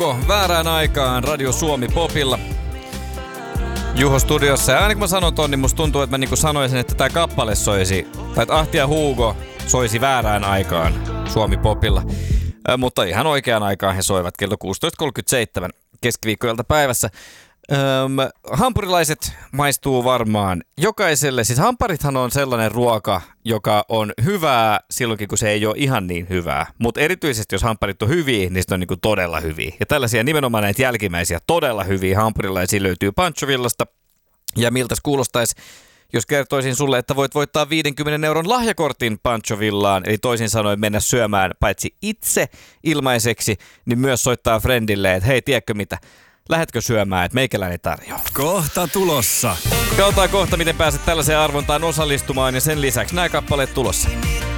Väärään aikaan Radio Suomi Popilla. Juho studiossa. Ja aina kun mä sanon ton, niin musta tuntuu, että mä niinku sanoisin, että tää kappale soisi, tai että Ahti ja Hugo soisi väärään aikaan Suomi Popilla. Mutta ihan oikeaan aikaan he soivat kello 16.37 keskiviikkoilta päivässä. Hampurilaiset maistuu varmaan jokaiselle. Siis hamparithan on sellainen ruoka, joka on hyvää silloinkin, kun se ei ole ihan niin hyvää. Mutta erityisesti, jos hamparit on hyviä, niin se on niinku todella hyviä. Ja tällaisia nimenomaan näitä jälkimmäisiä todella hyviä hampurilaisia löytyy Panchovillasta. Ja miltäs kuulostaisi, jos kertoisin sulle, että voit voittaa 50 € lahjakortin Panchovillaan, eli toisin sanoen mennä syömään paitsi itse ilmaiseksi, niin myös soittaa friendille, että hei, tiedätkö mitä? Lähetkö syömään, että meikäläinen tarjoaa? Kohta tulossa. Katsotaan kohta, miten pääset tällaiseen arvontaan osallistumaan ja sen lisäksi nämä kappaleet tulossa.